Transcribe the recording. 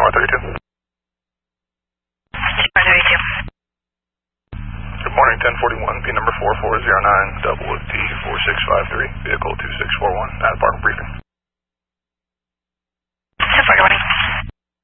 532. Good morning, 1041, P number 4409, double with D4653, vehicle 2641, out of park briefing.